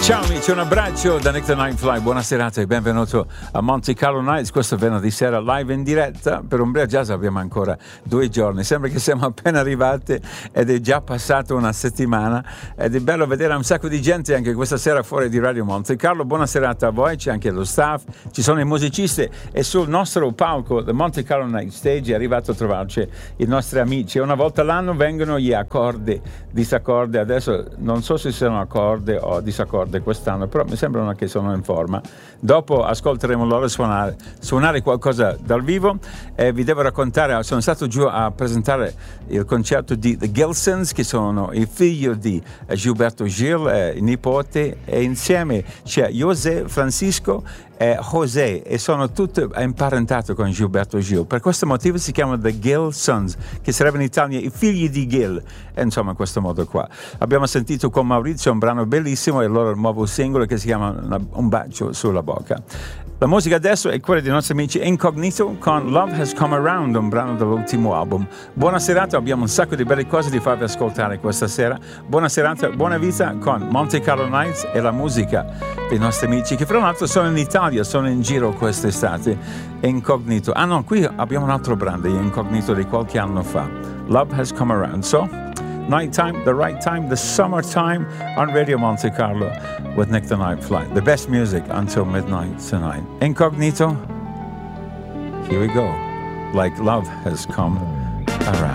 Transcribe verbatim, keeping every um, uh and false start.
Ciao amici, un abbraccio da Nick the Night Fly, buona serata e benvenuto a Monte Carlo Nights, questo venerdì sera live in diretta. Per Umbria Jazz abbiamo ancora due giorni, sembra che siamo appena arrivati ed è già passata una settimana ed è bello vedere un sacco di gente anche questa sera fuori di Radio Monte Carlo. Buona serata a voi, c'è anche lo staff, ci sono i musicisti e sul nostro palco The Monte Carlo Night Stage è arrivato a trovarci i nostri amici. Una volta l'anno vengono gli accordi, disaccordi, adesso non so se sono accordi o disaccordi quest'anno, però mi sembrano che sono in forma. Dopo ascolteremo loro suonare, suonare qualcosa dal vivo e vi devo raccontare, sono stato giù a presentare il concerto di The Gilsons, che sono i figli di Gilberto Gil, eh, i nipoti, e insieme c'è José Francisco e José e sono tutti imparentati con Gilberto Gil. Per questo motivo si chiamano The Gilsons, che sarebbe in Italia i figli di Gil, e insomma in questo modo qua. Abbiamo sentito con Maurizio un brano bellissimo e il loro nuovo singolo che si chiama Un bacio sulla bocca. La musica adesso è quella dei nostri amici Incognito con Love Has Come Around, un brano dell'ultimo album. Buona serata, abbiamo un sacco di belle cose da farvi ascoltare questa sera. Buona serata, buona vita con Monte Carlo Nights e la musica dei nostri amici che fra l'altro sono in Italia, sono in giro quest'estate. Incognito. Ah no, qui abbiamo un altro brano di Incognito di qualche anno fa. Love Has Come Around. So, nighttime, the right time, the summertime on Radio Monte Carlo with Nick the Night Fly. The best music until midnight tonight. Incognito, here we go. Like love has come around.